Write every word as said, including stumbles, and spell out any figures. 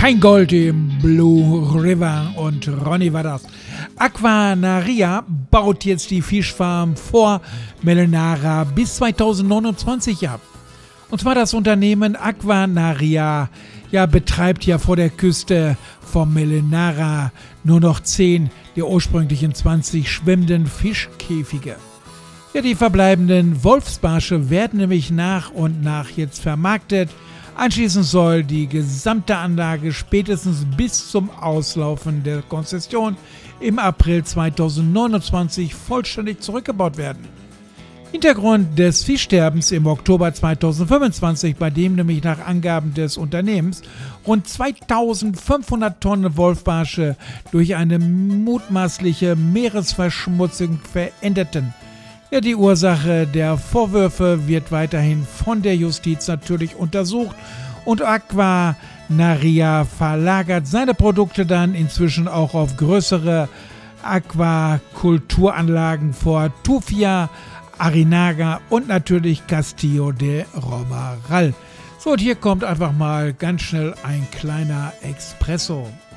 Kein Gold im Blue River und Ronny war das. Aquanaria baut jetzt die Fischfarm vor Melenara bis zweitausendneunundzwanzig ab. Und zwar das Unternehmen Aquanaria ja, betreibt ja vor der Küste von Melenara nur noch zehn der ursprünglichen zwanzig schwimmenden Fischkäfige. Ja, die verbleibenden Wolfsbarsche werden nämlich nach und nach jetzt vermarktet. Anschließend soll die gesamte Anlage spätestens bis zum Auslaufen der Konzession im April zweitausendneunundzwanzig vollständig zurückgebaut werden. Hintergrund des Fischsterbens im Oktober zweitausendfünfundzwanzig, bei dem nämlich nach Angaben des Unternehmens rund zweitausendfünfhundert Tonnen Wolfsbarsche durch eine mutmaßliche Meeresverschmutzung verendeten. Ja, die Ursache der Vorwürfe wird weiterhin von der Justiz natürlich untersucht und Aquanaria verlagert seine Produkte dann inzwischen auch auf größere Aquakulturanlagen vor Tufia, Arinaga und natürlich Castillo de Romeral. So, und hier kommt einfach mal ganz schnell ein kleiner Espresso.